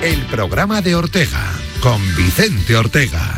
El programa de Ortega, con Vicente Ortega.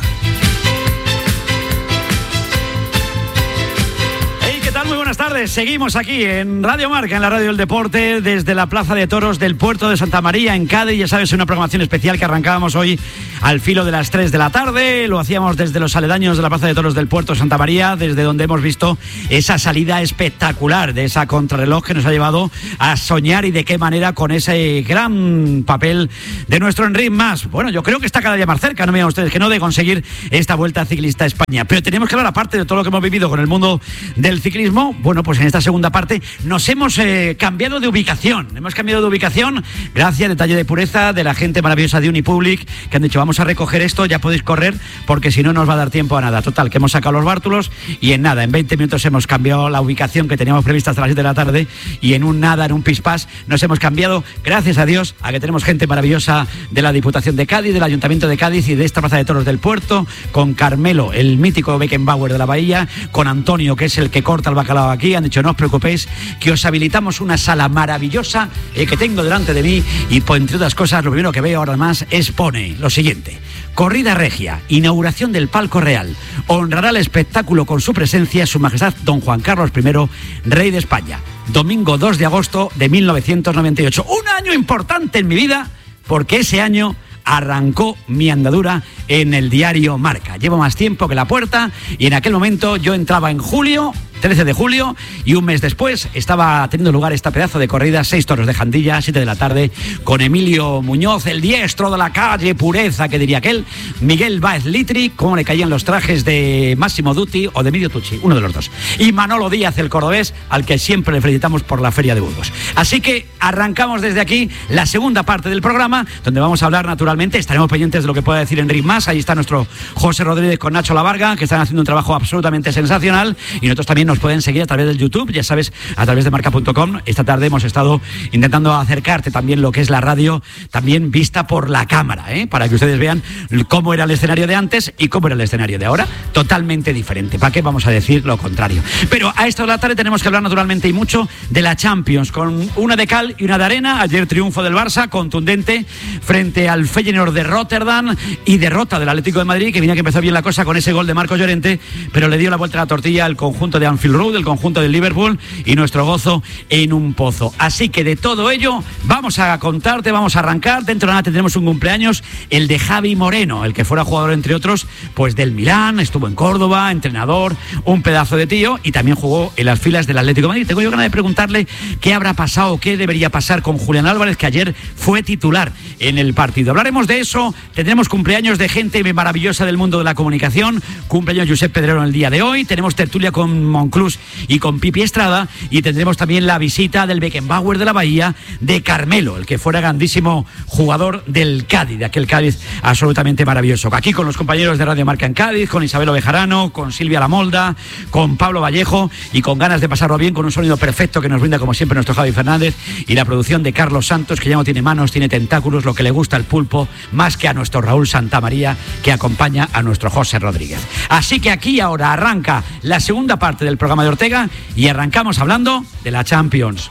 Muy buenas tardes, seguimos aquí en Radio Marca, en la Radio del Deporte, desde la Plaza de Toros del Puerto de Santa María, en Cádiz. Ya sabes, una programación especial que arrancábamos hoy al filo de las 3 de la tarde. Lo hacíamos desde los aledaños de la Plaza de Toros del Puerto de Santa María, desde donde hemos visto esa salida espectacular de esa contrarreloj que nos ha llevado a soñar, y de qué manera, con ese gran papel de nuestro Enric Mas. Bueno, yo creo que está cada día más cerca, no me digan ustedes que no, de conseguir esta Vuelta Ciclista a España. Pero tenemos que hablar, aparte de todo lo que hemos vivido con el mundo del ciclismo. Bueno, pues en esta segunda parte nos hemos cambiado de ubicación. Hemos cambiado de ubicación gracias, detalle de pureza, de la gente maravillosa de Unipublic, que han dicho: vamos a recoger esto, ya podéis correr, porque si no nos va a dar tiempo a nada. Total, que hemos sacado los bártulos y en nada, en 20 minutos hemos cambiado la ubicación que teníamos prevista hasta las 7 de la tarde, y en un nada, en un pispás, nos hemos cambiado, gracias a Dios, a que tenemos gente maravillosa de la Diputación de Cádiz, del Ayuntamiento de Cádiz y de esta Plaza de Toros del Puerto, con Carmelo, el mítico Beckenbauer de la Bahía, con Antonio, que es el que corta el bacalao aquí. Han dicho: no os preocupéis, que os habilitamos una sala maravillosa que tengo delante de mí, y pues, entre otras cosas, lo primero que veo ahora más pone lo siguiente: Corrida Regia, inauguración del Palco Real. Honrará el espectáculo con su presencia Su Majestad Don Juan Carlos I, Rey de España. Domingo 2 de agosto de 1998. Un año importante en mi vida, porque ese año arrancó mi andadura en el diario Marca. Llevo más tiempo que la puerta, y en aquel momento yo entraba en julio, 13 de julio, y un mes después estaba teniendo lugar esta pedazo de corrida, 6 toros de Jandilla, 7 de la tarde, con Emilio Muñoz, el diestro de la calle, pureza, que diría aquel, Miguel Báez Litri, cómo le caían los trajes de Máximo Dutti o de Emilio Tucci, uno de los dos, y Manolo Díaz, el cordobés, al que siempre le felicitamos por la Feria de Burgos. Así que arrancamos desde aquí la segunda parte del programa, donde vamos a hablar, naturalmente, estaremos pendientes de lo que pueda decir Enric Mas. Ahí está nuestro José Rodríguez con Nacho Lavarga, que están haciendo un trabajo absolutamente sensacional, y nosotros también nos pueden seguir a través del YouTube, ya sabes, a través de marca.com. Esta tarde hemos estado intentando acercarte también lo que es la radio, también vista por la cámara, para que ustedes vean cómo era el escenario de antes y cómo era el escenario de ahora, totalmente diferente. ¿Para qué vamos a decir lo contrario? Pero a esta hora de la tarde tenemos que hablar, naturalmente, y mucho, de la Champions, con una de cal y una de arena. Ayer triunfo del Barça, contundente, frente al Feyenoord de Rotterdam, y derrota del Atlético de Madrid, que venía que empezó bien la cosa con ese gol de Marcos Llorente, pero le dio la vuelta a la tortilla al conjunto de Anfield Road, el conjunto del Liverpool, y nuestro gozo en un pozo. Así que de todo ello vamos a contarte, vamos a arrancar. Dentro de nada tendremos un cumpleaños, el de Javi Moreno, el que fuera jugador, entre otros, pues del Milán, estuvo en Córdoba, entrenador, un pedazo de tío, y también jugó en las filas del Atlético de Madrid. Tengo yo ganas de preguntarle qué habrá pasado, qué debería pasar con Julián Álvarez, que ayer fue titular en el partido. Hablaremos de eso. Tendremos cumpleaños de gente maravillosa del mundo de la comunicación. Cumpleaños Josep Pedrero en el día de hoy. Tenemos tertulia con Monclús y con Pipi Estrada, y tendremos también la visita del Beckenbauer de la Bahía, de Carmelo, el que fuera grandísimo jugador del Cádiz, de aquel Cádiz absolutamente maravilloso. Aquí con los compañeros de Radio Marca en Cádiz, con Isabel Ovejarano, con Silvia Lamolda, con Pablo Vallejo, y con ganas de pasarlo bien, con un sonido perfecto que nos brinda como siempre nuestro Javi Fernández, y la producción de Carlos Santos, que ya no tiene manos, tiene tentáculos, lo que le gusta al pulpo, más que a nuestro Raúl Santamaría, que acompaña a nuestro José Rodríguez. Así que aquí ahora arranca la segunda parte del programa de Ortega, y arrancamos hablando de la Champions.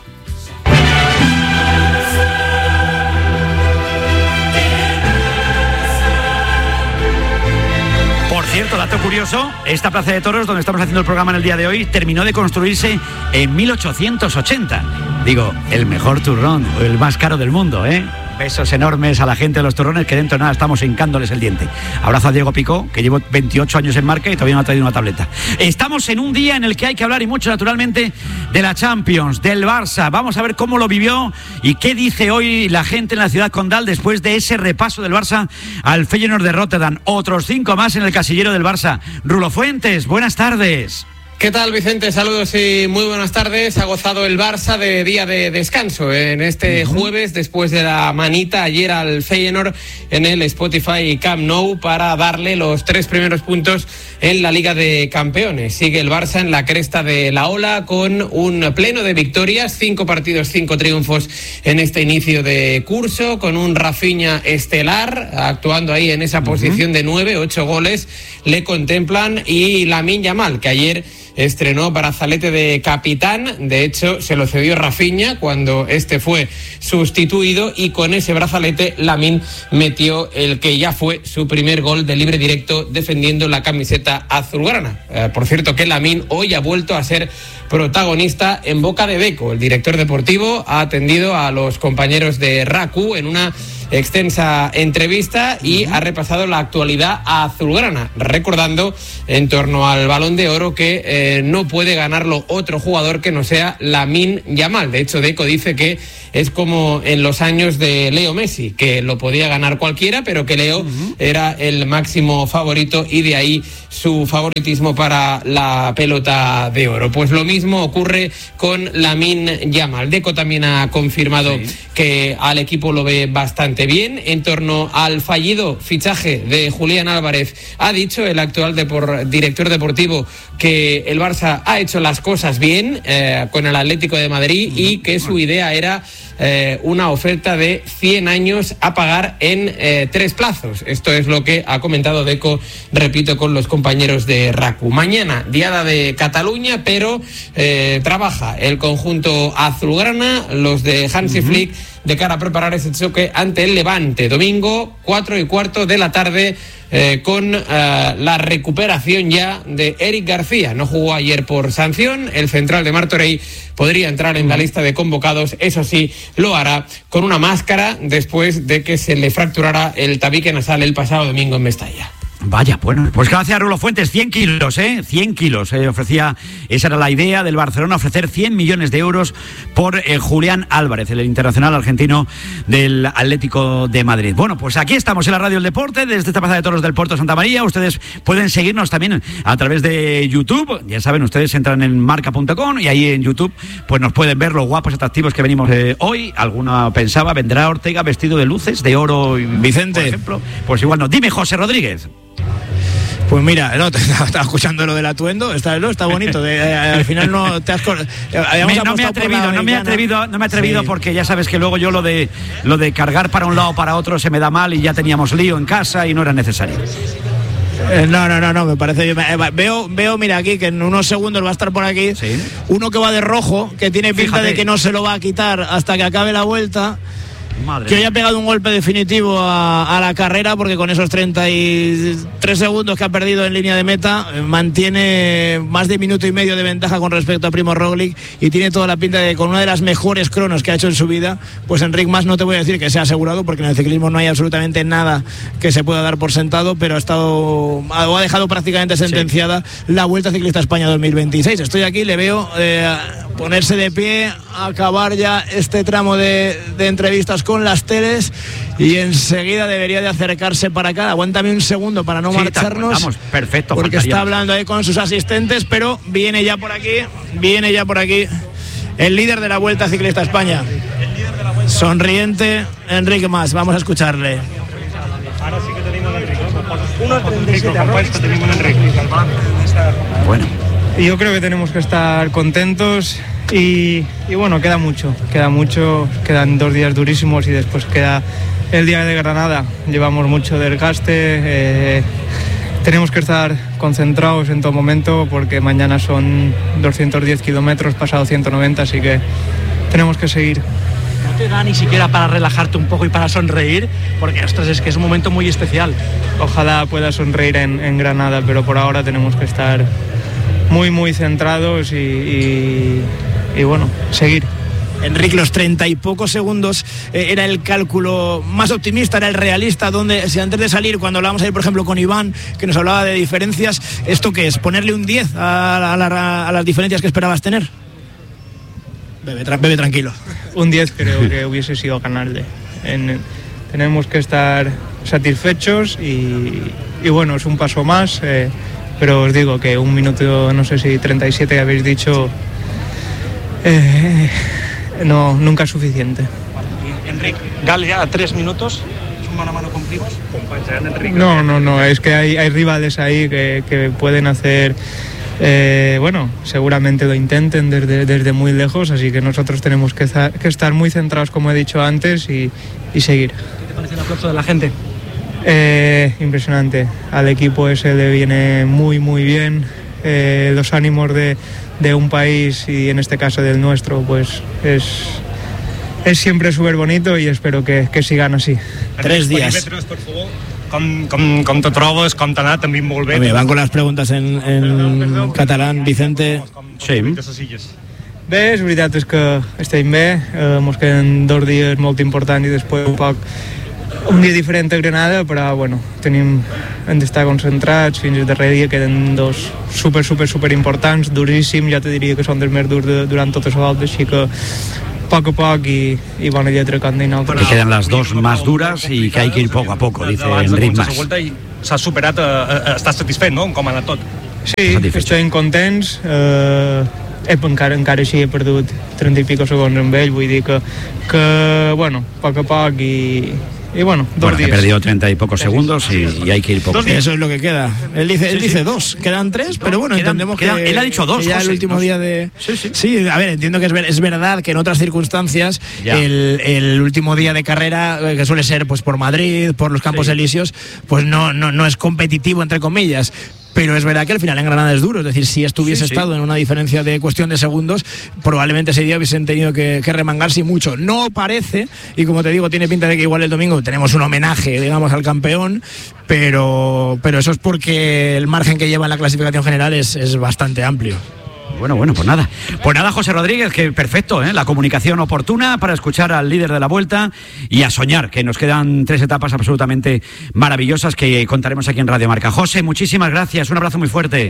Por cierto, dato curioso, esta Plaza de Toros, donde estamos haciendo el programa en el día de hoy, terminó de construirse en 1880. Digo, el mejor turrón, el más caro del mundo, Besos enormes a la gente de los turrones, que dentro de nada estamos hincándoles el diente. Abrazo a Diego Picó, que llevo 28 años en Marca y todavía no ha traído una tableta. Estamos en un día en el que hay que hablar, y mucho, naturalmente, de la Champions, del Barça. Vamos a ver cómo lo vivió y qué dice hoy la gente en la ciudad condal después de ese repaso del Barça al Feyenoord de Rotterdam. Otros 5 más en el casillero del Barça. Rulo Fuentes, buenas tardes. ¿Qué tal, Vicente? Saludos y muy buenas tardes. Ha gozado el Barça de día de descanso en este jueves, después de la manita ayer al Feyenoord en el Spotify Camp Nou, para darle los 3 primeros puntos en la Liga de Campeones. Sigue el Barça en la cresta de la ola, con un pleno de victorias, 5 partidos, 5 triunfos en este inicio de curso, con un Rafinha estelar actuando ahí en esa posición de 9, 8 goles le contemplan, y Lamine Yamal, que ayer estrenó brazalete de capitán. De hecho, se lo cedió Rafinha cuando este fue sustituido, y con ese brazalete Lamine metió el que ya fue su primer gol de libre directo defendiendo la camiseta azulgrana. Por cierto, que Lamine hoy ha vuelto a ser protagonista en boca de Deco. El director deportivo ha atendido a los compañeros de RACU en una extensa entrevista y ha repasado la actualidad azulgrana, recordando en torno al Balón de Oro que no puede ganarlo otro jugador que no sea Lamine Yamal. De hecho, Deco dice que es como en los años de Leo Messi, que lo podía ganar cualquiera, pero que Leo era el máximo favorito, y de ahí su favoritismo para la pelota de oro. Pues lo mismo ocurre con Lamine Yamal. Deco también ha confirmado que al equipo lo ve bastante bien. En torno al fallido fichaje de Julián Álvarez, ha dicho el actual director deportivo que el Barça ha hecho las cosas bien con el Atlético de Madrid, y que su idea era una oferta de 100 años a pagar en 3 plazos. Esto es lo que ha comentado Deco, repito, con los compañeros de RACU. Mañana, Diada de Cataluña, pero trabaja el conjunto azulgrana, los de Hansi Flick, de cara a preparar ese choque ante el Levante. Domingo, 4:15 de la tarde, con la recuperación ya de Eric García. No jugó ayer por sanción. El central de Martorell podría entrar en la lista de convocados. Eso sí, lo hará con una máscara después de que se le fracturara el tabique nasal el pasado domingo en Mestalla. Vaya, bueno, pues gracias, Rulo Fuentes. 100 kilos, 100 kilos. Ofrecía, esa era la idea del Barcelona, ofrecer 100 millones de euros por Julián Álvarez, el internacional argentino del Atlético de Madrid. Bueno, pues aquí estamos en la Radio del Deporte, desde esta Plaza de Toros del Puerto de Santa María. Ustedes pueden seguirnos también a través de YouTube. Ya saben, ustedes entran en marca.com y ahí en YouTube pues nos pueden ver los guapos atractivos que venimos hoy. Alguna pensaba, vendrá Ortega vestido de luces, de oro, Vicente, por ejemplo. Pues igual no. Dime, José Rodríguez. Pues mira, no, estaba escuchando lo del atuendo, está bonito. Al final no te has... No me he atrevido porque ya sabes que luego yo lo de cargar para un lado o para otro se me da mal, y ya teníamos lío en casa y no era necesario. No, me parece bien. Veo, mira aquí, que en unos segundos va a estar por aquí, ¿sí? Uno que va de rojo, que tiene pinta de que no se lo va a quitar hasta que acabe la vuelta. Madre que hoy ha pegado un golpe definitivo a la carrera, porque con esos 33 segundos que ha perdido en línea de meta mantiene más de minuto y medio de ventaja con respecto a Primo Roglic, y tiene toda la pinta de que con una de las mejores cronos que ha hecho en su vida, pues Enric Mas, no te voy a decir que sea asegurado, porque en el ciclismo no hay absolutamente nada que se pueda dar por sentado, pero ha dejado prácticamente sentenciada la Vuelta Ciclista España 2026. Estoy aquí, le veo ponerse de pie, acabar ya este tramo de entrevistas con las teles, y enseguida debería de acercarse para acá. Aguántame un segundo para no marcharnos. Vamos, perfecto. Porque está hablando ahí con sus asistentes, pero viene ya por aquí el líder de la Vuelta Ciclista España. Sonriente, Enric Mas. Vamos a escucharle. Ahora sí que tenemos a Enric. Bueno. Y yo creo que tenemos que estar contentos y bueno, queda mucho, quedan 2 días durísimos y después queda el día de Granada. Llevamos mucho desgaste, tenemos que estar concentrados en todo momento, porque mañana son 210 kilómetros, pasado 190, así que tenemos que seguir. ¿No te da ni siquiera para relajarte un poco y para sonreír? Porque, ostras, es que es un momento muy especial. Ojalá pueda sonreír en Granada, pero por ahora tenemos que estar muy centrados y bueno, seguir. Enric, los 30 y pocos segundos era el cálculo más optimista, era el realista, donde si antes de salir, cuando hablábamos ahí por ejemplo con Iván, que nos hablaba de diferencias, ¿esto qué es? ¿Ponerle un 10 a las diferencias que esperabas tener? Bebe tranquilo. Un 10 creo que hubiese sido ganarle. Tenemos que estar satisfechos y bueno, es un paso más, pero os digo que un minuto, no sé si 37 habéis dicho, no, nunca es suficiente. Enric, Galia a 3 minutos, ¿es un mano a mano con Primož? No, es que hay rivales ahí que pueden hacer, bueno, seguramente lo intenten desde muy lejos, así que nosotros tenemos que estar muy centrados, como he dicho antes, y seguir. ¿Qué te parece el aplauso de la gente? Impresionante, al equipo ese le viene muy bien, los ánimos de un país y en este caso del nuestro, pues es siempre súper bonito y espero que sigan así. 3 días. Com te trobes, com t'ha anat, també molt bé. Van con las preguntas en catalán, Vicente. Sí. Bé, la veritat és que estem bé, mos queden 2 dies molt importants i després un dia diferent a Granada, però bueno, hem d'estar concentrats, fins al darrer dia queden 2 super importants, duríssims, ja te diria que són dels més durs durant tota la volta, així que poco a poco y buena letra cantina. Que quedan las 2 más duras y que hay que ir poco a poco, dice Enric Mas. S'ha superat, estàs satisfet, no?, com ha anat tot? Sí, estem contents, encara així he perdut 30 i pico segons amb ell, vull dir que bueno, poc a poc y bueno, 2 días. He perdido 30 y pocos segundos y hay que ir poco. Eso es lo que queda. Él dice 2, quedan 3, pero bueno, entendemos que él ha dicho 2. Ya el último día de... Sí, a ver, entiendo que es verdad que en otras circunstancias el último día de carrera, que suele ser pues por Madrid, por los Campos Elíseos, pues no es competitivo, entre comillas. Pero es verdad que al final en Granada es duro, es decir, si estuviese estado en una diferencia de cuestión de segundos, probablemente ese día hubiesen tenido que remangarse mucho. No parece, y como te digo, tiene pinta de que igual el domingo tenemos un homenaje, digamos, al campeón, pero eso es porque el margen que lleva en la clasificación general es bastante amplio. Bueno, pues nada. Pues nada, José Rodríguez, que perfecto, ¿eh? La comunicación oportuna para escuchar al líder de la Vuelta y a soñar, que nos quedan 3 etapas absolutamente maravillosas que contaremos aquí en Radio Marca. José, muchísimas gracias, un abrazo muy fuerte.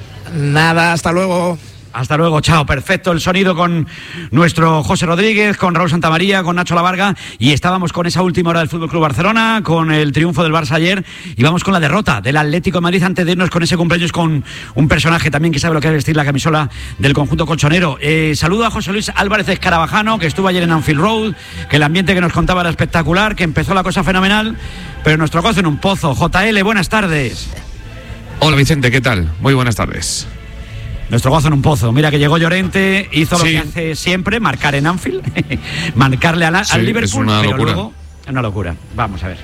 Nada, hasta luego. Hasta luego, chao. Perfecto el sonido con nuestro José Rodríguez, con Raúl Santamaría, con Nacho Lavarga, y estábamos con esa última hora del FC Barcelona, con el triunfo del Barça ayer, y vamos con la derrota del Atlético de Madrid antes de irnos con ese cumpleaños con un personaje también que sabe lo que es vestir la camisola del conjunto colchonero. Saludo a José Luis Álvarez Escarabajano, que estuvo ayer en Anfield Road, que el ambiente que nos contaba era espectacular, que empezó la cosa fenomenal, pero nuestro gozo en un pozo. JL, buenas tardes. Hola Vicente, ¿qué tal? Muy buenas tardes. Nuestro gozo en un pozo. Mira que llegó Llorente, hizo lo que hace siempre, marcar en Anfield, marcarle al Liverpool, es una pero locura. Luego es una locura. Vamos a ver.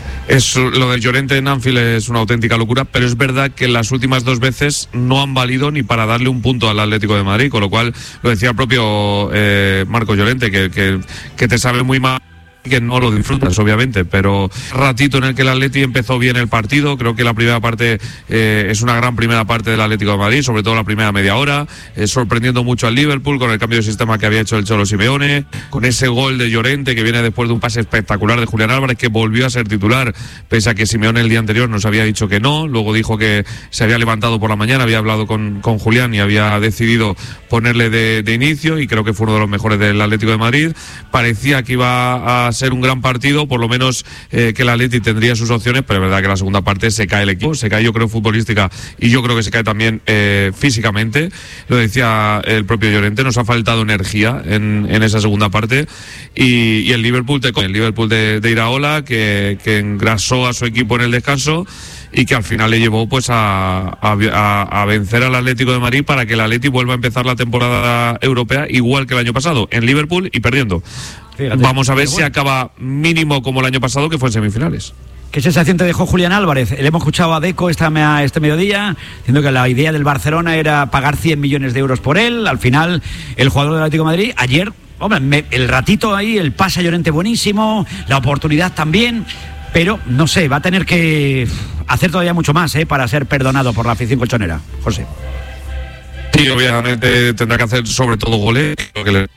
Lo de Llorente en Anfield es una auténtica locura, pero es verdad que las últimas 2 veces no han valido ni para darle un punto al Atlético de Madrid, con lo cual lo decía el propio Marcos Llorente, que te sabe muy mal, que no lo disfrutas obviamente, pero ratito en el que el Atleti empezó bien el partido. Creo que la primera parte es una gran primera parte del Atlético de Madrid, sobre todo la primera media hora, sorprendiendo mucho al Liverpool con el cambio de sistema que había hecho el Cholo Simeone, con ese gol de Llorente que viene después de un pase espectacular de Julián Álvarez, que volvió a ser titular pese a que Simeone el día anterior nos había dicho que no. Luego dijo que se había levantado por la mañana, había hablado con Julián y había decidido ponerle de inicio, y creo que fue uno de los mejores del Atlético de Madrid. Parecía que iba a ser un gran partido, por lo menos que el Atleti tendría sus opciones, pero es verdad que la segunda parte se cae el equipo, se cae, yo creo, futbolística, y yo creo que se cae también físicamente. Lo decía el propio Llorente, nos ha faltado energía en esa segunda parte, y el Liverpool de Iraola, que engrasó a su equipo en el descanso y que al final le llevó pues a vencer al Atlético de Madrid para que el Atleti vuelva a empezar la temporada europea igual que el año pasado, en Liverpool y perdiendo. Fíjate, vamos a ver si acaba mínimo como el año pasado, que fue en semifinales. ¿Qué sensación te dejó Julián Álvarez? Le hemos escuchado a Deco este mediodía diciendo que la idea del Barcelona era pagar 100 millones de euros por él. Al final, el jugador del Atlético de Madrid, ayer, el ratito ahí, el pase a Llorente buenísimo, la oportunidad también, pero no sé, va a tener que hacer todavía mucho más para ser perdonado por la afición colchonera. José. Sí, obviamente tendrá que hacer sobre todo goles. Creo que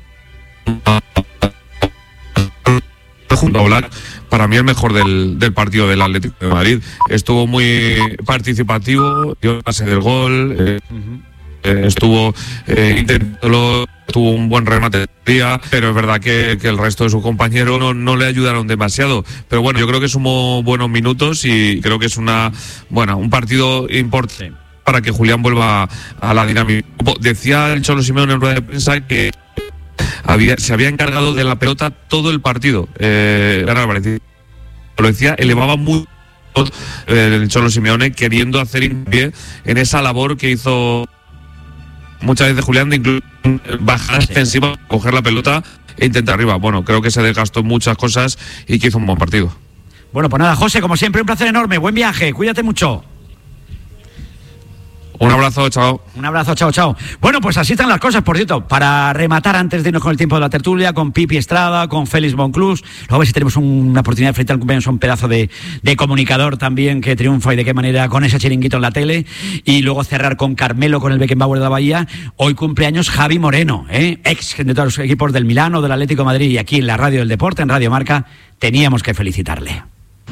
junto a Oblak, para mí el mejor del partido del Atlético de Madrid. Estuvo muy participativo, dio el pase del gol, estuvo intentándolo, tuvo un buen remate, pero es verdad que el resto de sus compañeros no le ayudaron demasiado. Pero bueno, yo creo que sumó buenos minutos y creo que es un partido importante para que Julián vuelva a la dinámica. Decía el Cholo Simeone en rueda de prensa que se había encargado de la pelota todo el partido. Álvarez lo decía, elevaba muy el Cholo Simeone, queriendo hacer hincapié en esa labor que hizo muchas veces Julián, de incluso bajar defensiva, coger la pelota e intentar arriba. Bueno, creo que se desgastó en muchas cosas y que hizo un buen partido. Bueno, pues nada, José, como siempre, un placer enorme. Buen viaje, cuídate mucho. Un abrazo, chao. Un abrazo, chao. Bueno, pues así están las cosas, por cierto, para rematar antes de irnos con el tiempo de la tertulia, con Pipi Estrada, con Félix Bonclús, luego a ver si tenemos una oportunidad frente al cumpleaños, un pedazo de comunicador también que triunfa y de qué manera con ese chiringuito en la tele, y luego cerrar con Carmelo, con el Beckenbauer de la Bahía. Hoy cumpleaños Javi Moreno, ex de todos los equipos del Milano, del Atlético de Madrid, y aquí en la Radio del Deporte, en Radio Marca, teníamos que felicitarle.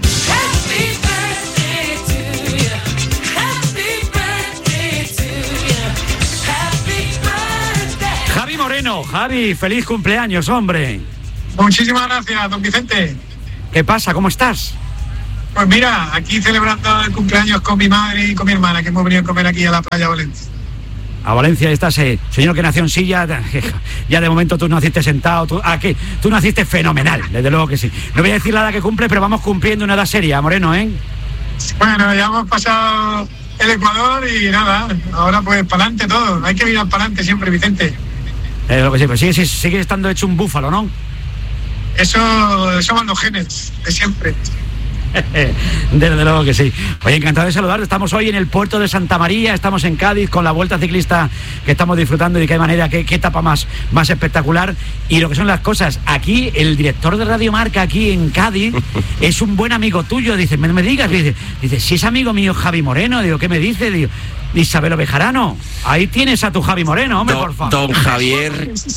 Moreno, Javi, feliz cumpleaños, hombre. Muchísimas gracias, don Vicente. ¿Qué pasa? ¿Cómo estás? Pues mira, aquí celebrando el cumpleaños con mi madre y con mi hermana, que hemos venido a comer aquí a la playa de Valencia. A Valencia estás, señor que nació en silla, ya de momento tú naciste sentado, tú naciste fenomenal, desde luego que sí. No voy a decir la edad que cumple, pero vamos cumpliendo una edad seria, Moreno, ¿eh? Bueno, ya hemos pasado el Ecuador y nada, ahora pues para adelante todo, hay que mirar para adelante siempre, Vicente. Lo que sí, pues sigue estando hecho un búfalo, ¿no? Eso son los genes de siempre. Desde luego que sí. Oye, encantado de saludarte. Estamos hoy en el puerto de Santa María, estamos en Cádiz con la Vuelta Ciclista que estamos disfrutando, y de qué manera, qué etapa más espectacular. Y lo que son las cosas, aquí el director de Radio Marca aquí en Cádiz es un buen amigo tuyo. Dice, no me digas, dice, si es amigo mío Javi Moreno. Digo, ¿qué me dice? Digo, Isabel Bejarano, ahí tienes a tu Javi Moreno, hombre, por favor. Don Javier. Sí.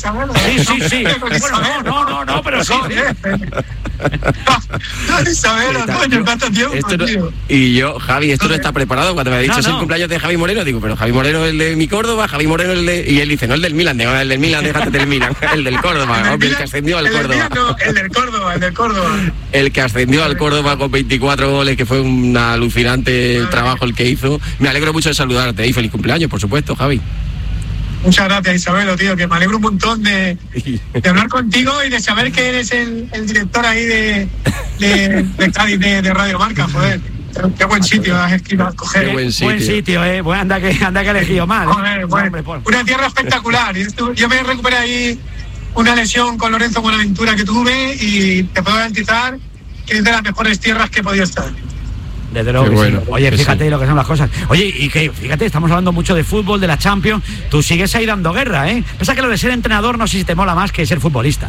Bueno, no, pero sí. Y yo, Javi, esto no está preparado. Cuando me ha dicho es el cumpleaños de Javi Moreno, digo, pero Javi Moreno es el de mi Córdoba, Javi Moreno es el de... Y él dice, no el del Milan, el del Milan, déjate del Milan, el del Córdoba, hombre, el que ascendió al Córdoba. El del Córdoba. El que ascendió al Córdoba con 24 goles, que fue un alucinante el trabajo el que hizo. Me alegro mucho de saludarte y feliz cumpleaños, por supuesto, Javi. Muchas gracias, Isabel, tío, que me alegro un montón de hablar contigo y de saber que eres el director ahí de Cádiz, de Radio Marca, joder. Qué buen sitio has escoger. Buen sitio, anda que he elegido mal. Joder, una tierra espectacular. Yo me recuperé ahí una lesión con Lorenzo Buenaventura que tuve, y te puedo garantizar que es de las mejores tierras que he podido estar. Desde luego que bueno, sí. Oye, fíjate lo que son las cosas. Oye, y que fíjate, estamos hablando mucho de fútbol, de la Champions. Tú sigues ahí dando guerra, ¿eh? Pasa que lo de ser entrenador no sé si te mola más que ser futbolista.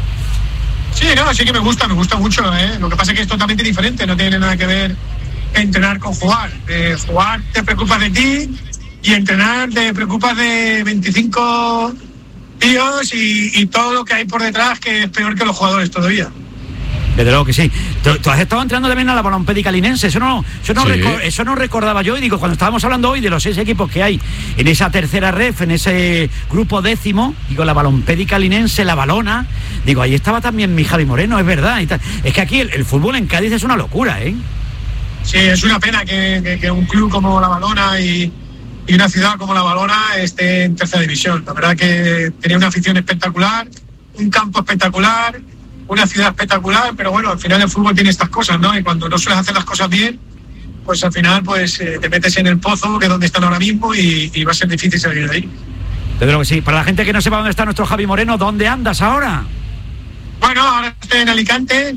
Sí, no, sí que me gusta mucho, ¿eh? Lo que pasa es que es totalmente diferente, no tiene nada que ver entrenar con jugar. Jugar te preocupas de ti, y entrenar te preocupas de 25 tíos y todo lo que hay por detrás, que es peor que los jugadores todavía. Desde luego que sí. Tú has estado entrando también a la Balompédica Linense. Eso no recordaba yo. Y digo, cuando estábamos hablando hoy de los 6 equipos que hay en esa tercera ref, en ese grupo 10º, digo, la Balompédica Linense, la Balona, digo, ahí estaba también mi Javi Moreno, es verdad. Es que aquí el fútbol en Cádiz es una locura, ¿eh? Sí, es una pena que un club como la Balona y una ciudad como la Balona esté en tercera división. La verdad que tenía una afición espectacular, un campo espectacular, una ciudad espectacular, pero bueno, al final el fútbol tiene estas cosas, ¿no? Y cuando no sueles hacer las cosas bien, pues al final pues te metes en el pozo, que es donde están ahora mismo, y va a ser difícil salir de ahí. Desde luego que sí. Para la gente que no sepa dónde está nuestro Javi Moreno, ¿dónde andas ahora? Bueno, ahora estoy en Alicante,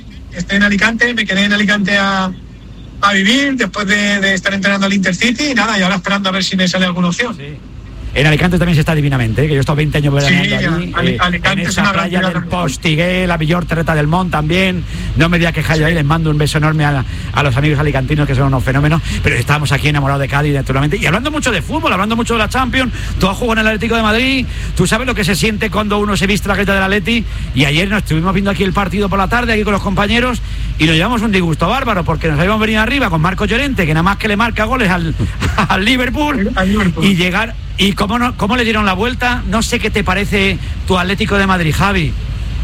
me quedé en Alicante a vivir después de estar entrenando al Intercity, y nada, y ahora esperando a ver si me sale alguna opción. Sí. En Alicante también se está divinamente, que yo he estado 20 años veraneando allí, Alicante en esa playa del Postigué, la Villor Terreta del Mont también. No me voy a quejar yo ahí, les mando un beso enorme a los amigos alicantinos, que son unos fenómenos, pero estábamos aquí enamorados de Cádiz, naturalmente, y hablando mucho de fútbol, hablando mucho de la Champions. Tú has jugado en el Atlético de Madrid, tú sabes lo que se siente cuando uno se viste la creta del Atleti, y ayer nos estuvimos viendo aquí el partido por la tarde, aquí con los compañeros, y nos llevamos un disgusto bárbaro, porque nos habíamos venido arriba con Marco Llorente, que nada más que le marca goles al Liverpool, y llegar... ¿Y cómo le dieron la vuelta? No sé qué te parece tu Atlético de Madrid, Javi.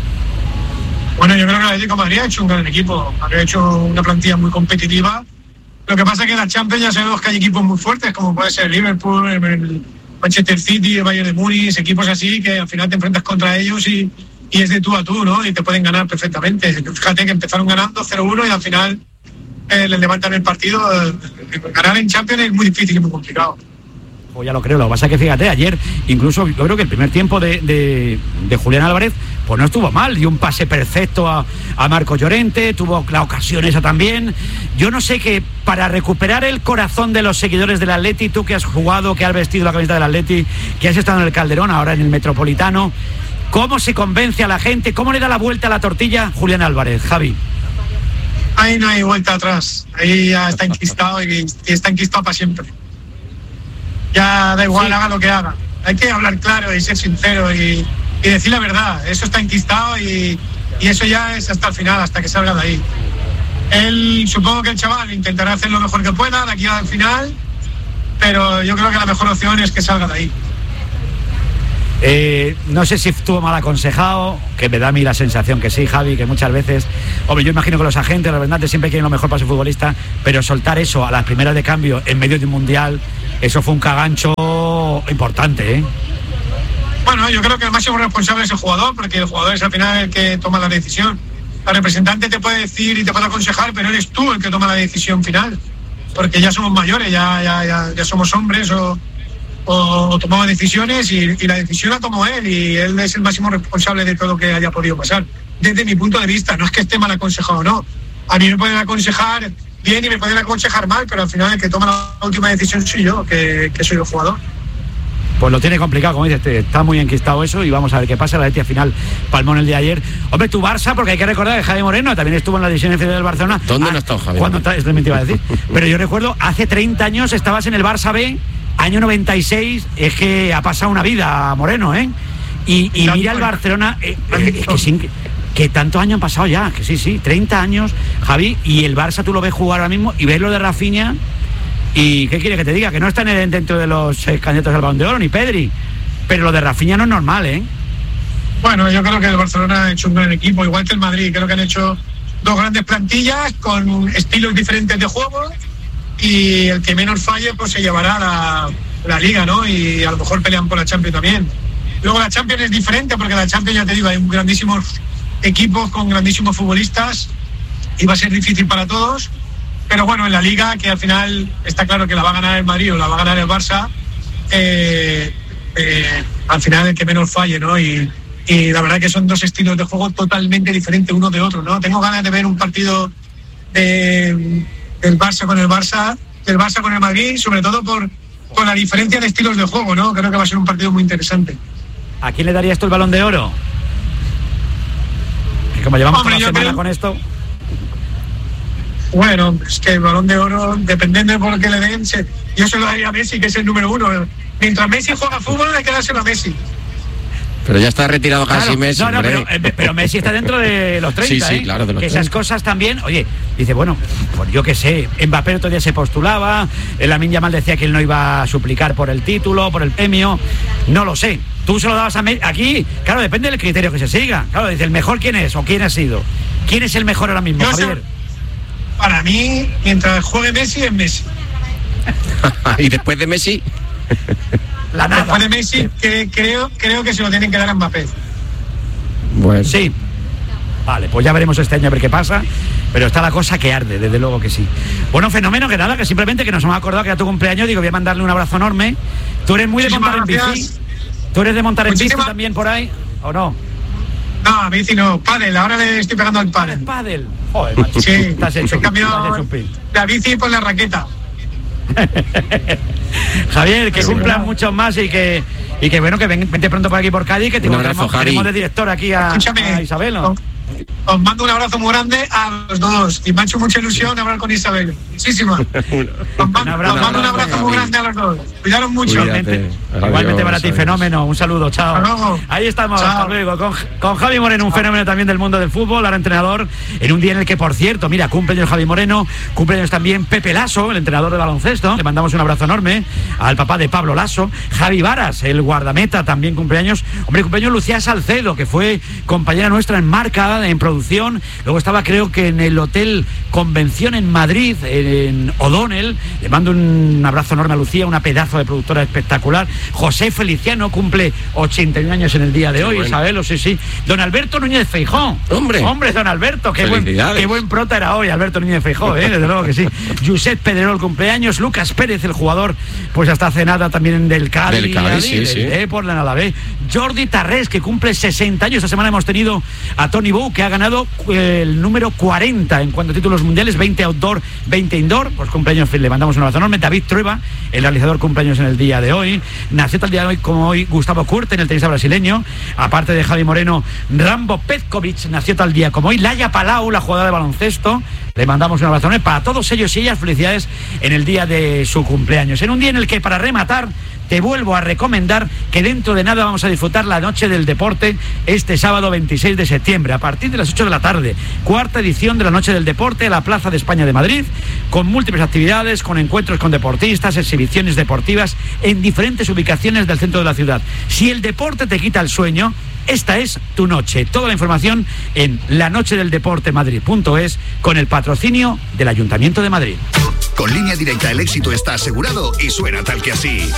Bueno, yo creo que el Atlético de Madrid ha hecho un gran equipo, ha hecho una plantilla muy competitiva. Lo que pasa es que en la Champions ya sabemos que hay equipos muy fuertes, como puede ser el Liverpool, el Manchester City, el Bayern de Múnich, equipos así que al final te enfrentas contra ellos y es de tú a tú, ¿no? Y te pueden ganar perfectamente. Fíjate que empezaron ganando 0-1 y al final les levantan el partido. Ganar en Champions es muy difícil y muy complicado. Pues ya lo creo. Lo que pasa es que fíjate, ayer incluso yo creo que el primer tiempo de Julián Álvarez pues no estuvo mal, dio un pase perfecto a Marcos Llorente, tuvo la ocasión esa también. Yo no sé, que para recuperar el corazón de los seguidores del Atleti, tú que has jugado, que has vestido la camiseta del Atleti, que has estado en el Calderón, ahora en el Metropolitano, ¿cómo se convence a la gente? ¿Cómo le da la vuelta a la tortilla Julián Álvarez, Javi? Ahí no hay vuelta atrás, ahí ya está enquistado y está enquistado para siempre. Ya da igual, haga lo que haga. Hay que hablar claro y ser sincero y decir la verdad. Eso está enquistado y eso ya es hasta el final, hasta que salga de ahí. Supongo que el chaval intentará hacer lo mejor que pueda de aquí al final, pero yo creo que la mejor opción es que salga de ahí. No sé si estuvo mal aconsejado, que me da a mí la sensación que sí, Javi, que muchas veces, hombre, yo imagino que los agentes, los representantes siempre quieren lo mejor para su futbolista, pero soltar eso a las primeras de cambio en medio de un mundial, eso fue un cagancho importante, ¿eh? Bueno, yo creo que el máximo responsable es el jugador, porque el jugador es al final el que toma la decisión. El representante te puede decir y te puede aconsejar, pero eres tú el que toma la decisión final, porque ya somos mayores, ya somos hombres o tomamos decisiones y la decisión la tomó él y él es el máximo responsable de todo lo que haya podido pasar. Desde mi punto de vista, no es que esté mal aconsejado o no. A mí me pueden aconsejar bien y me pueden aconsejar mal, pero al final el que toma la última decisión soy yo, que soy el jugador. Pues lo tiene complicado, como dices, está muy enquistado eso y vamos a ver qué pasa. La Atleti al final palmó en el día de ayer. Hombre, tu Barça, porque hay que recordar que Javi Moreno también estuvo en la división inferior del Barcelona. ¿Dónde no ha estado Javi? Esto me iba a decir. Pero yo recuerdo, hace 30 años estabas en el Barça B, año 96, es que ha pasado una vida, Moreno, ¿eh? Y mira el Barcelona, que tantos años han pasado ya, que sí, 30 años, Javi, y el Barça tú lo ves jugar ahora mismo y ves lo de Rafinha. ¿Y qué quiere que te diga? Que no están dentro de los candidatos al Balón de Oro, ni Pedri. Pero lo de Rafinha no es normal, ¿eh? Bueno, yo creo que el Barcelona ha hecho un gran equipo, igual que el Madrid. Creo que han hecho dos grandes plantillas con estilos diferentes de juego y el que menos falle pues se llevará la Liga, ¿no? Y a lo mejor pelean por la Champions también. Luego la Champions es diferente porque la Champions, ya te digo, hay grandísimos equipos con grandísimos futbolistas y va a ser difícil para todos. Pero bueno, en la Liga, que al final está claro que la va a ganar el Madrid o la va a ganar el Barça, al final el que menos falle, ¿no? Y la verdad que son dos estilos de juego totalmente diferentes uno de otro, ¿no? Tengo ganas de ver un partido del Barça con el Barça, del Barça con el Madrid, sobre todo por la diferencia de estilos de juego, ¿no? Creo que va a ser un partido muy interesante. ¿A quién le daría esto el Balón de Oro? Que como llevamos toda la semana con esto... Bueno, es que el Balón de Oro, dependiendo de por qué le den, yo se lo daría a Messi, que es el número uno. Mientras Messi juega fútbol, hay que dárselo a Messi. Pero ya está retirado casi Messi. No, pero Messi está dentro de los 30, sí, claro, de los 30. Esas cosas también, oye, dice, bueno, pues yo qué sé, Mbappé otro día se postulaba, Lamine Yamal decía que él no iba a suplicar por el título, por el premio, no lo sé. Tú se lo dabas a Messi, aquí, claro, depende del criterio que se siga. Claro, dice, ¿el mejor quién es o quién ha sido? ¿Quién es el mejor ahora mismo, Javier? Para mí, mientras juegue Messi, es Messi. ¿Y después de Messi? Después de Messi, creo que se lo tienen que dar a Mbappé. Bueno. Sí. Vale, pues ya veremos este año a ver qué pasa. Pero está la cosa que arde, desde luego que sí. Bueno, fenómeno, que nada, que simplemente que nos hemos acordado que era tu cumpleaños. Digo, voy a mandarle un abrazo enorme. ¿Tú eres muy de montar en bici? ¿Tú eres de montar en bici también por ahí? ¿O no? No, bici no, pádel, ahora le estoy pegando al pádel. ¿Pádel? Joder, macho. Sí, he cambiado la bici por la raqueta. Javier, que cumplan muchos más y que bueno, que vente pronto por aquí por Cádiz, que tenemos de director aquí a Isabel, ¿no? Os mando un abrazo muy grande a los dos y me ha hecho mucha ilusión hablar con Isabel. Muchísima. Os mando un abrazo muy grande a los dos. Cuidaros mucho. Igualmente para ti, fenómeno. Un saludo, chao. Ahí estamos, hasta luego. Con Javi Moreno, un fenómeno también del mundo del fútbol, ahora entrenador, en un día en el que, por cierto, mira, cumpleaños Javi Moreno, cumpleaños también Pepe Lasso, el entrenador de baloncesto. Le mandamos un abrazo enorme al papá de Pablo Lasso. Javi Varas, el guardameta, también cumpleaños. Hombre, cumpleaños Lucía Salcedo, que fue compañera nuestra en Marca Málaga en producción. Luego estaba, creo que en el Hotel Convención en Madrid, en O'Donnell. Le mando un abrazo enorme a Lucía, una pedazo de productora espectacular. José Feliciano cumple 81 años en el día de hoy, Isabel, sí. Don Alberto Núñez Feijóo. Hombre, don Alberto, qué buen prota era hoy, Alberto Núñez Feijóo, desde luego que sí. Josep Pedrerol cumpleaños, Lucas Pérez, el jugador, pues hasta hace nada también del Cádiz, por la Alavés. Jordi Tarrés, que cumple 60 años. Esta semana hemos tenido a Tony Bou, que ha ganado el número 40 en cuanto a títulos mundiales, 20 outdoor, 20 indoor. Pues cumpleaños, le mandamos un abrazo enorme. David Trueba, el realizador, cumpleaños en el día de hoy. Nació tal día de hoy como hoy Gustavo Kuerten, el tenista brasileño. Aparte de Javi Moreno, Rambo Petkovic nació tal día como hoy. Laia Palau, la jugadora de baloncesto. Le mandamos un abrazo enorme para todos ellos y ellas. Felicidades en el día de su cumpleaños. En un día en el que, para rematar, te vuelvo a recomendar que dentro de nada vamos a disfrutar la Noche del Deporte este sábado 26 de septiembre a partir de las 8 de la tarde. Cuarta edición de la Noche del Deporte en la Plaza de España de Madrid, con múltiples actividades, con encuentros con deportistas, exhibiciones deportivas en diferentes ubicaciones del centro de la ciudad. Si el deporte te quita el sueño, esta es tu noche. Toda la información en lanochedeldeportemadrid.es con el patrocinio del Ayuntamiento de Madrid. Con Línea Directa el éxito está asegurado y suena tal que así.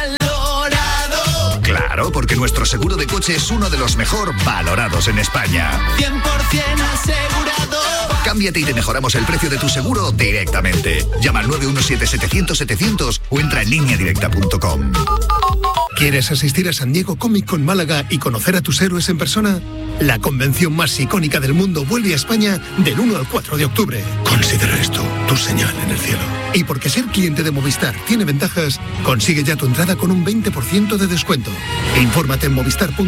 ¡Valorado! Claro, porque nuestro seguro de coche es uno de los mejor valorados en España. 100% asegurado. Cámbiate y te mejoramos el precio de tu seguro directamente. Llama al 917-700-700 o entra en lineadirecta.com. ¿Quieres asistir a San Diego Comic Con Málaga y conocer a tus héroes en persona? La convención más icónica del mundo vuelve a España del 1 al 4 de octubre. Considera esto tu señal en el cielo. Y porque ser cliente de Movistar tiene ventajas, consigue ya tu entrada con un 20% de descuento. Infórmate en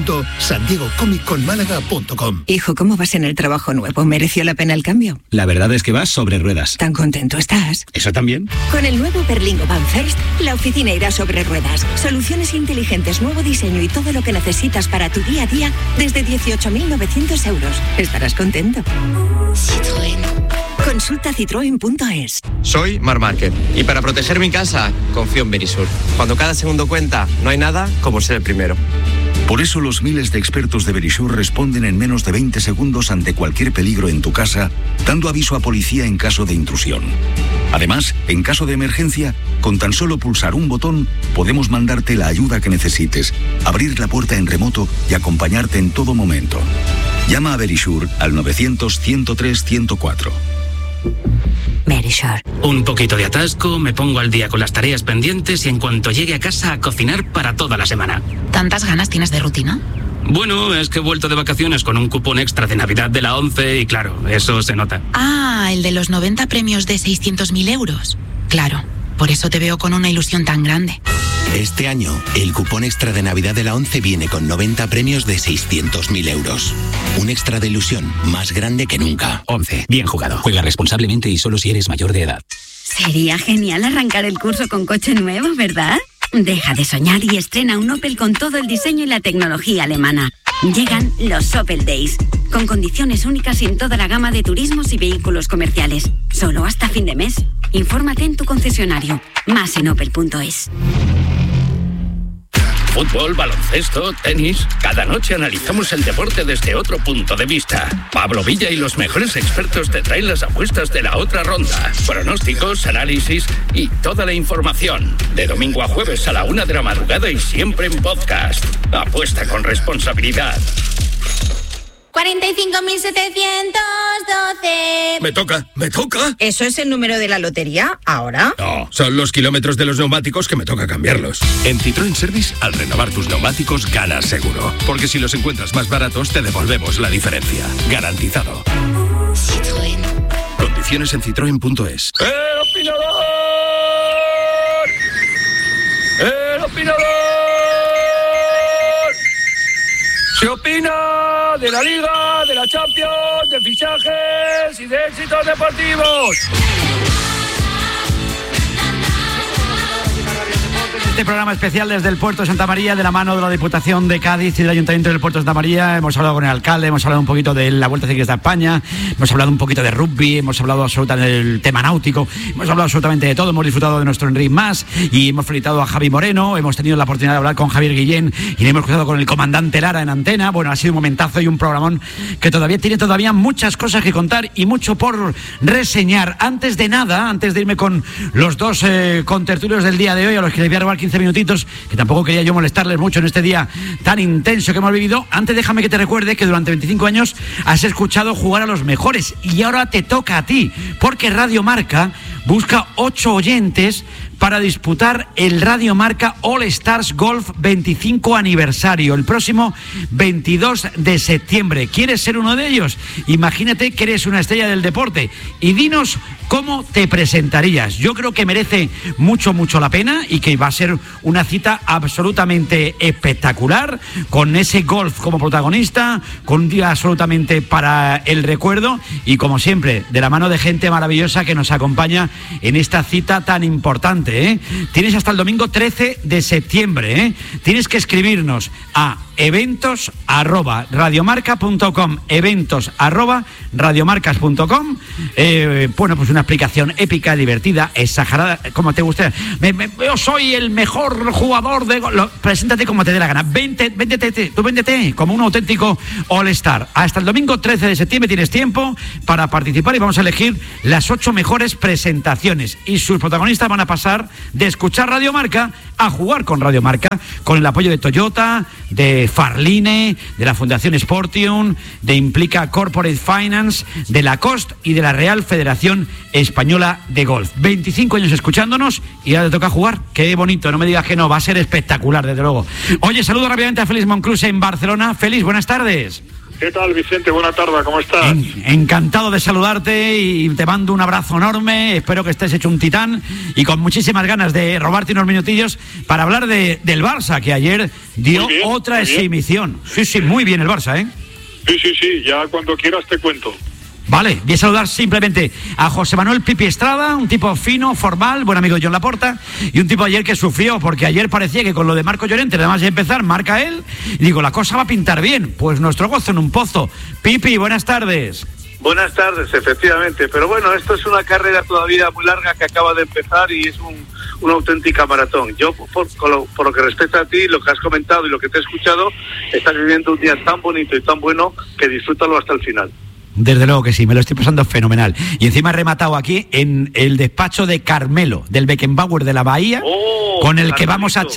movistar.sandiegocomicconmálaga.com. Hijo, ¿cómo vas en el trabajo nuevo? ¿Mereció la pena el cambio? La verdad es que vas sobre ruedas. ¿Tan contento estás? ¿Eso también? Con el nuevo Berlingo Van First, la oficina irá sobre ruedas. Soluciones inteligentes, nuevo diseño y todo lo que necesitas para tu día a día desde 18.900 euros. Estarás contento. Citroën. Consulta citroen.es. Soy Mar Márquez y para proteger mi casa confío en Verisur. Cuando cada segundo cuenta, no hay nada como ser el primero. Por eso los miles de expertos de Verisur responden en menos de 20 segundos ante cualquier peligro en tu casa, dando aviso a policía en caso de intrusión. Además, en caso de emergencia, con tan solo pulsar un botón, podemos mandarte la ayuda que necesites, abrir la puerta en remoto y acompañarte en todo momento. Llama a Verisur al 900-103-104. Verisur. Un poquito de atasco, me pongo al día con las tareas pendientes y en cuanto llegue a casa a cocinar para toda la semana. ¿Tantas ganas tienes de rutina? Bueno, es que he vuelto de vacaciones con un cupón extra de Navidad de la 11 y claro, eso se nota. Ah, el de los 90 premios de 600.000 euros. Claro, por eso te veo con una ilusión tan grande. Este año, el cupón extra de Navidad de la 11 viene con 90 premios de 600.000 euros. Un extra de ilusión más grande que nunca. 11. Bien jugado. Juega responsablemente y solo si eres mayor de edad. Sería genial arrancar el curso con coche nuevo, ¿verdad? Deja de soñar y estrena un Opel con todo el diseño y la tecnología alemana. Llegan los Opel Days, con condiciones únicas en toda la gama de turismos y vehículos comerciales. Solo hasta fin de mes. Infórmate en tu concesionario. Más en opel.es. Fútbol, baloncesto, tenis. Cada noche analizamos el deporte desde otro punto de vista. Pablo Villa y los mejores expertos te traen las apuestas de la otra ronda. Pronósticos, análisis y toda la información. De domingo a jueves a la 1 de la madrugada y siempre en podcast. Apuesta con responsabilidad. 45.712. Me toca. ¿Eso es el número de la lotería? ¿Ahora? No, son los kilómetros de los neumáticos que me toca cambiarlos. En Citroën Service, al renovar tus neumáticos, ganas seguro. Porque si los encuentras más baratos, te devolvemos la diferencia. Garantizado. Citroën. Condiciones en citroen.es. ¡El opinador! ¡El opinador! Se opina de la Liga, de la Champions, de fichajes y de éxitos deportivos. este programa especial desde el puerto de Santa María, de la mano de la Diputación de Cádiz y del Ayuntamiento del puerto de Santa María. Hemos hablado con el alcalde, hemos hablado un poquito de la Vuelta Ciclista de España, hemos hablado un poquito de rugby, hemos hablado absolutamente del tema náutico, hemos hablado absolutamente de todo, hemos disfrutado de nuestro Enric Mas y hemos felicitado a Javi Moreno, hemos tenido la oportunidad de hablar con Javier Guillén y hemos cruzado con el comandante Lara en antena. Bueno, ha sido un momentazo y un programón que tiene muchas cosas que contar y mucho por reseñar. Antes de nada, antes de irme con los dos contertulios del día de hoy, a los que les voy a robar 15 minutitos, que tampoco quería yo molestarles mucho en este día tan intenso que hemos vivido, antes déjame que te recuerde que durante 25 años has escuchado jugar a los mejores y ahora te toca a ti, porque Radio Marca busca 8 oyentes para disputar el Radio Marca All Stars Golf 25 aniversario, el próximo 22 de septiembre. ¿Quieres ser uno de ellos? Imagínate que eres una estrella del deporte y dinos cómo te presentarías. Yo creo que merece mucho la pena y que va a ser una cita absolutamente espectacular, con ese golf como protagonista, con un día absolutamente para el recuerdo y, como siempre, de la mano de gente maravillosa que nos acompaña en esta cita tan importante. Tienes hasta el domingo 13 de septiembre. Tienes que escribirnos a eventos@radiomarca.com, eventos@radiomarcas.com. Bueno, pues una explicación épica, divertida, exagerada, como te guste. Yo soy el mejor jugador de golf. Preséntate como te dé la gana. Véndete como un auténtico All-Star. Hasta el domingo 13 de septiembre tienes tiempo para participar y vamos a elegir las 8 mejores presentaciones y sus protagonistas van a pasar de escuchar Radio Marca a jugar con Radio Marca, con el apoyo de Toyota, de Farline, de la Fundación Sportium, de Implica Corporate Finance, de Lacoste y de la Real Federación Española de Golf. 25 años escuchándonos y ahora te toca jugar. Qué bonito, no me digas que no, va a ser espectacular, desde luego. Oye, saludo rápidamente a Félix Monclús en Barcelona. Félix, buenas tardes. ¿Qué tal, Vicente? Buena tarde, ¿cómo estás? Encantado de saludarte y te mando un abrazo enorme. Espero que estés hecho un titán y con muchísimas ganas de robarte unos minutillos para hablar del Barça, que ayer dio otra exhibición. Sí, muy bien el Barça, ¿eh? Sí, ya cuando quieras te cuento. Vale, voy a saludar simplemente a José Manuel Pipi Estrada, un tipo fino, formal, buen amigo de John Laporta, y un tipo ayer que sufrió, porque ayer parecía que con lo de Marco Llorente, nada más de empezar, marca él, y digo, la cosa va a pintar bien, pues nuestro gozo en un pozo. Pipi, buenas tardes. Buenas tardes, efectivamente, pero bueno, esto es una carrera todavía muy larga que acaba de empezar y es una auténtica maratón. Yo, por lo que respecta a ti, lo que has comentado y lo que te he escuchado, estás viviendo un día tan bonito y tan bueno que disfrútalo hasta el final. Desde luego que sí, me lo estoy pasando fenomenal. Y encima he rematado aquí en el despacho de Carmelo, del Beckenbauer de la Bahía, con el que vamos a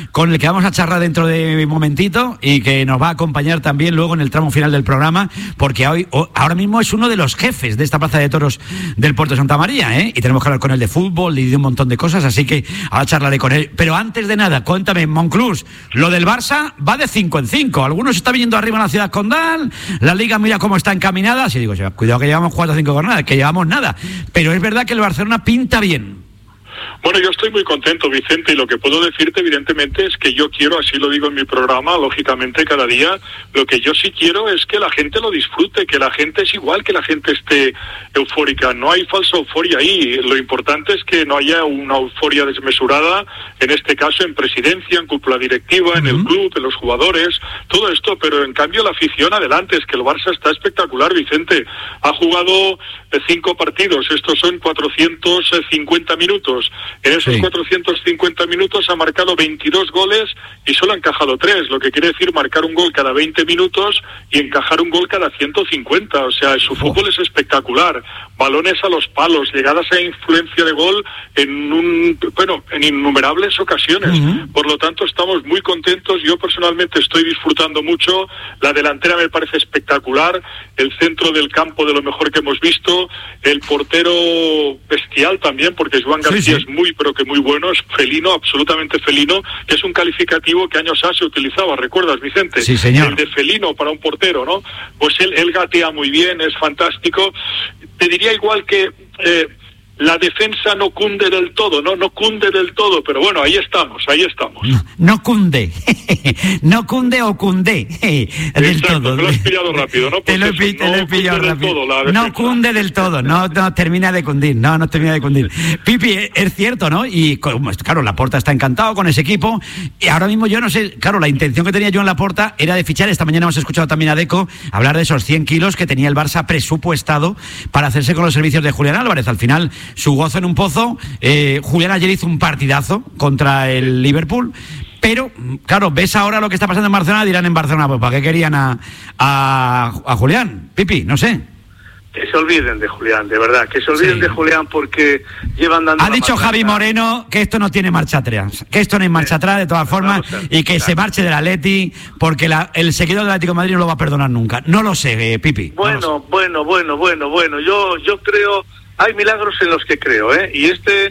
charlar dentro de un momentito y que nos va a acompañar también luego en el tramo final del programa, porque ahora mismo es uno de los jefes de esta plaza de toros del puerto de Santa María, y tenemos que hablar con él de fútbol y de un montón de cosas, así que ahora charlaré con él. Pero antes de nada, cuéntame, Monclús, lo del Barça va de 5 en 5. Algunos está viniendo arriba en la ciudad condal, la liga mira cómo está encaminada. Y digo, cuidado que llevamos 4 o 5 jornadas, que llevamos nada. Pero es verdad que el Barcelona pinta bien. Bueno, yo estoy muy contento, Vicente, y lo que puedo decirte, evidentemente, es que yo quiero, así lo digo en mi programa, lógicamente, cada día, lo que yo sí quiero es que la gente lo disfrute, que la gente es igual, que la gente esté eufórica. No hay falsa euforia ahí. Lo importante es que no haya una euforia desmesurada, en este caso en presidencia, en cúpula directiva, en el club, en los jugadores, todo esto, pero en cambio la afición adelante. Es que el Barça está espectacular, Vicente. Ha jugado 5 partidos, estos son 450 minutos. En esos 450 minutos ha marcado 22 goles y solo ha encajado 3, lo que quiere decir marcar un gol cada 20 minutos y encajar un gol cada 150. O sea, su fútbol es espectacular. Balones a los palos, llegadas a influencia de gol en innumerables ocasiones. Por lo tanto, estamos muy contentos. Yo personalmente estoy disfrutando mucho. La delantera me parece espectacular. El centro del campo de lo mejor que hemos visto. El portero bestial también, porque Joan García es muy, pero que muy bueno. Es felino, absolutamente felino, que es un calificativo que años se utilizaba. ¿Recuerdas, Vicente? Sí, señor. El de felino para un portero, ¿no? Pues él gatea muy bien, es fantástico. Te diría igual que la defensa no cunde del todo, no cunde del todo, pero bueno, ahí estamos. No cunde. No cunde o cundé del todo. Te lo has pillado rápido, ¿no? Te lo he pillado rápido. No cunde del todo, no termina de cundir, no termina de cundir. Pipi, es cierto, ¿no? Y claro, Laporta está encantado con ese equipo y ahora mismo yo no sé, claro, la intención que tenía yo en Laporta era de fichar. Esta mañana hemos escuchado también a Deco hablar de esos 100 kilos que tenía el Barça presupuestado para hacerse con los servicios de Julián Álvarez. Al final, su gozo en un pozo. Julián ayer hizo un partidazo contra el Liverpool. Pero, claro, ves ahora lo que está pasando en Barcelona, dirán en Barcelona, pues ¿para qué querían a Julián? Pipi, no sé. Que se olviden de Julián, de verdad, que se olviden de Julián porque llevan dando... Ha dicho Javi Moreno que esto no tiene marcha atrás, que esto no hay marcha atrás de todas formas y que se marche del Atleti porque el seguidor del Atlético de Madrid no lo va a perdonar nunca. No lo sé, Pipi. Bueno, yo creo... Hay milagros en los que creo, y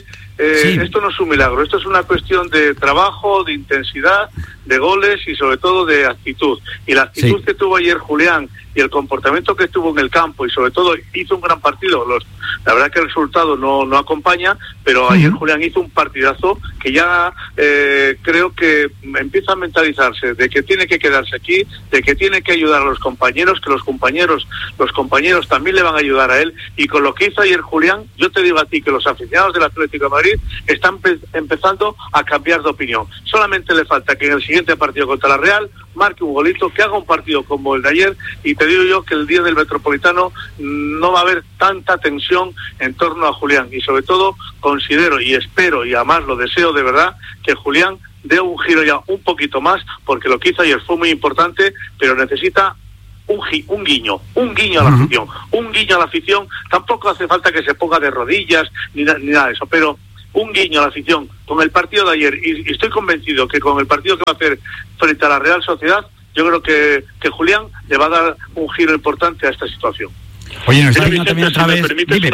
esto no es un milagro, esto es una cuestión de trabajo, de intensidad, de goles y sobre todo de actitud. Y la actitud que tuvo ayer Julián y el comportamiento que tuvo en el campo y sobre todo hizo un gran partido. La verdad que el resultado no acompaña, pero ayer Julián hizo un partidazo que ya creo que empieza a mentalizarse de que tiene que quedarse aquí, de que tiene que ayudar a los compañeros, que los compañeros también le van a ayudar a él. Y con lo que hizo ayer Julián, yo te digo a ti que los aficionados del Atlético de Madrid están empezando a cambiar de opinión. Solamente le falta que en el siguiente partido contra la Real marque un golito, que haga un partido como el de ayer, y te digo yo que el día del Metropolitano no va a haber tanta tensión en torno a Julián, y sobre todo considero y espero y además lo deseo de verdad que Julián dé un giro ya un poquito más, porque lo que hizo ayer fue muy importante, pero necesita un guiño a la afición, un guiño a la afición. Tampoco hace falta que se ponga de rodillas ni nada de eso, pero un guiño a la afición con el partido de ayer, y estoy convencido que con el partido que va a hacer frente a la Real Sociedad, yo creo que Julián le va a dar un giro importante a esta situación. Oye, nos está viendo también otra vez.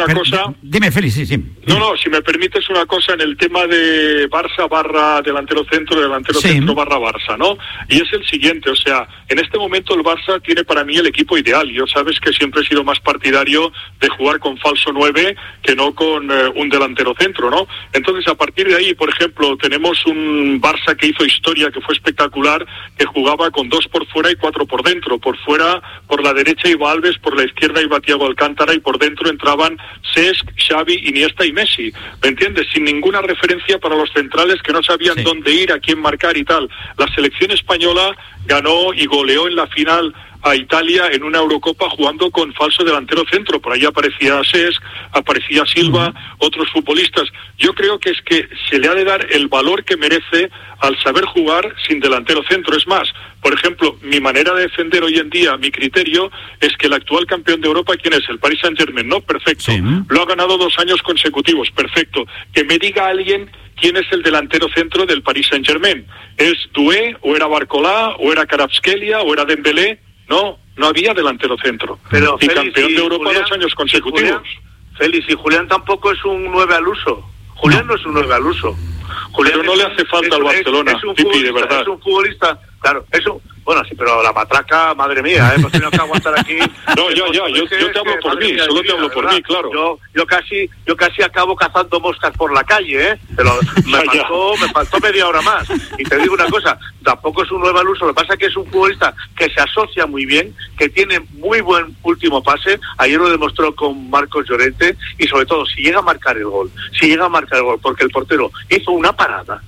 Dime, Félix, sí. No, si me permites una cosa en el tema de Barça barra delantero centro barra Barça, ¿no? Y es el siguiente, o sea, en este momento el Barça tiene para mí el equipo ideal. Yo sabes que siempre he sido más partidario de jugar con falso 9 que no con un delantero centro, ¿no? Entonces, a partir de ahí, por ejemplo, tenemos un Barça que hizo historia, que fue espectacular, que jugaba con 2 por fuera y 4 por dentro. Por fuera, por la derecha iba Alves, por la izquierda iba Thiago Alcántara y por dentro entraban Cesc, Xavi, Iniesta y Messi, ¿me entiendes? Sin ninguna referencia para los centrales que no sabían dónde ir, a quién marcar y tal. La selección española ganó y goleó en la final a Italia en una Eurocopa jugando con falso delantero centro. Por ahí aparecía Cesc, aparecía Silva, otros futbolistas. Yo creo que es que se le ha de dar el valor que merece al saber jugar sin delantero centro. Es más, por ejemplo, mi manera de defender hoy en día, mi criterio, es que el actual campeón de Europa, ¿quién es? El Paris Saint-Germain, ¿no? Perfecto. Lo ha ganado 2 años consecutivos, perfecto. Que me diga alguien quién es el delantero centro del Paris Saint-Germain. ¿Es Doué, o era Barcola, o era Kvaratskhelia, o era Dembélé? No había delantero centro. Pero y Félix, campeón de Europa Julián, 2 años consecutivos. Félix, y Julián tampoco es un 9 al uso. Julián no es un 9 al uso. Julián pero no le hace falta al Barcelona, Pipi, de verdad. Es un futbolista, claro, eso. Bueno, sí, pero la matraca, madre mía, pues tengo que aguantar aquí. No, yo te hablo por mí, solo te hablo por mí, claro. Yo casi acabo cazando moscas por la calle, pero me faltó media hora más. Y te digo una cosa, tampoco es un 9 al uso, lo que pasa es que es un futbolista que se asocia muy bien, que tiene muy buen último pase, ayer lo demostró con Marcos Llorente, y sobre todo, si llega a marcar el gol, porque el portero hizo una parada,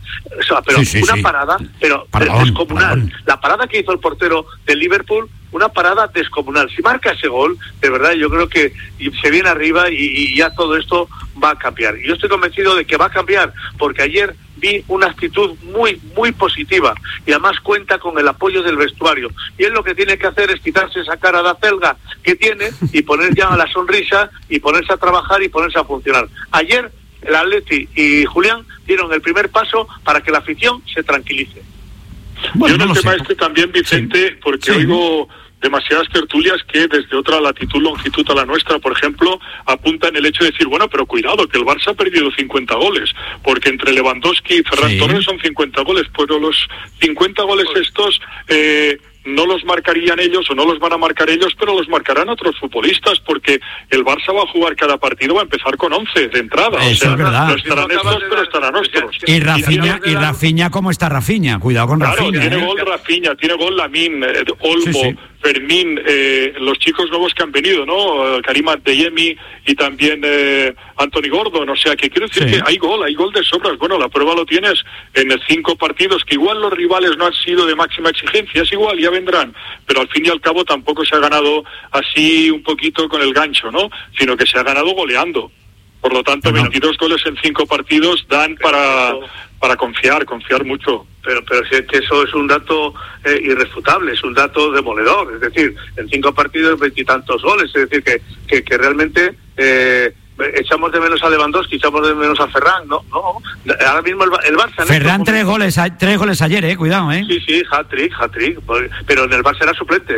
parada, pero descomunal. La parada que hizo el portero del Liverpool, una parada descomunal. Si marca ese gol, de verdad, yo creo que se viene arriba y ya todo esto va a cambiar. Y yo estoy convencido de que va a cambiar, porque ayer vi una actitud muy, muy positiva y además cuenta con el apoyo del vestuario. Y él lo que tiene que hacer es quitarse esa cara de acelga que tiene y poner ya la sonrisa y ponerse a trabajar y ponerse a funcionar. Ayer el Atleti y Julián dieron el primer paso para que la afición se tranquilice. Bueno, yo en el tema también, Vicente, porque oigo demasiadas tertulias que desde otra latitud, longitud a la nuestra, por ejemplo, apuntan el hecho de decir, bueno, pero cuidado, que el Barça ha perdido 50 goles, porque entre Lewandowski y Ferran Torres son 50 goles, pero los 50 goles estos no los marcarían ellos o no los van a marcar ellos, pero los marcarán otros futbolistas, porque el Barça va a jugar cada partido, va a empezar con 11 de entrada. Eso es verdad. No estarán estos, pero estarán nuestros. Y Rafinha, ¿cómo está Rafinha? Cuidado con Rafinha. Tiene gol Rafinha, tiene gol Lamine, Olmo, sí. Fermín, los chicos nuevos que han venido, ¿no? Karim Adeyemi y también Anthony Gordon. O sea, que quiero decir que hay gol de sobras. Bueno, la prueba lo tienes en 5 partidos, que igual los rivales no han sido de máxima exigencia, es igual, ya vendrán, pero al fin y al cabo tampoco se ha ganado así un poquito con el gancho, ¿no? Sino que se ha ganado goleando. Por lo tanto, 22 goles en 5 partidos dan para confiar mucho. Pero si es que eso es un dato irrefutable, es un dato demoledor. Es decir, en 5 partidos 20 y tantos goles. Es decir, que realmente echamos de menos a Lewandowski, echamos de menos a Ferran. No. Ahora mismo el Barça... Ferran 3 goles ayer, cuidado, Sí, hat-trick. Pero en el Barça era suplente,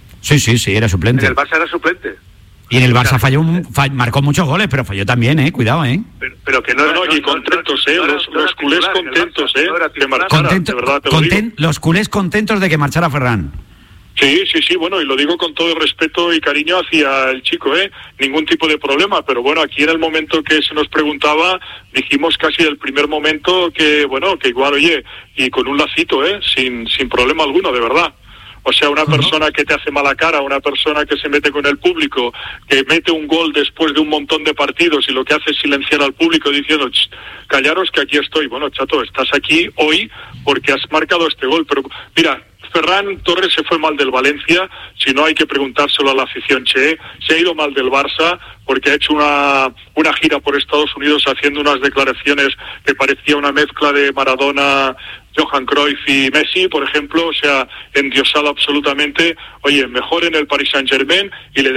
Sí, era suplente. En el Barça era suplente. Y en el Barça marcó muchos goles, pero falló también, cuidado, Pero que no y contentos, los culés contentos, que marchara, de verdad te lo digo. Los culés contentos de que marchara Ferran. Sí, bueno, y lo digo con todo respeto y cariño hacia el chico, ningún tipo de problema, pero bueno, aquí en el momento que se nos preguntaba, dijimos casi el primer momento que igual, oye, y con un lacito, sin problema alguno, de verdad. O sea, una persona que te hace mala cara, una persona que se mete con el público, que mete un gol después de un montón de partidos y lo que hace es silenciar al público diciendo, callaros que aquí estoy. Bueno, chato, estás aquí hoy porque has marcado este gol. Pero mira, Ferran Torres se fue mal del Valencia, si no hay que preguntárselo a la afición, se ha ido mal del Barça porque ha hecho una gira por Estados Unidos haciendo unas declaraciones que parecía una mezcla de Maradona, Johan Cruyff y Messi, por ejemplo, o sea, endiosado absolutamente. Oye, mejor en el Paris Saint-Germain y le